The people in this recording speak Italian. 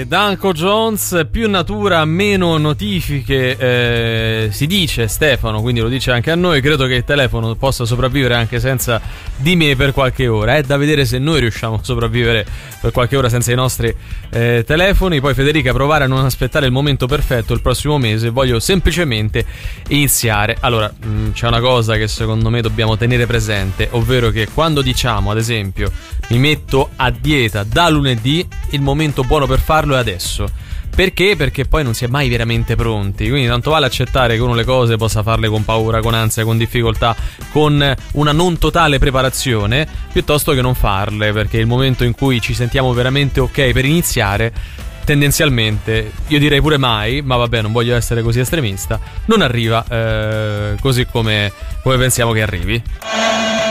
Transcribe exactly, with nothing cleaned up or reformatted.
E Danko Jones, più natura, meno notifiche, eh, si dice Stefano, quindi lo dice anche a noi. Credo che il telefono possa sopravvivere anche senza di me per qualche ora. È da vedere se noi riusciamo a sopravvivere per qualche ora senza i nostri eh, telefoni. Poi Federica, provare a non aspettare il momento perfetto il prossimo mese, voglio semplicemente iniziare. Allora, mh, c'è una cosa che secondo me dobbiamo tenere presente, ovvero che quando diciamo, ad esempio, mi metto a dieta da lunedì, il momento buono per farlo è adesso. Perché? Perché poi non si è mai veramente pronti. Quindi tanto vale accettare che uno le cose possa farle con paura, con ansia, con difficoltà, con una non totale preparazione, piuttosto che non farle, perché il momento in cui ci sentiamo veramente ok per iniziare, tendenzialmente, io direi pure mai, ma vabbè, non voglio essere così estremista, non arriva eh, così come, come pensiamo che arrivi.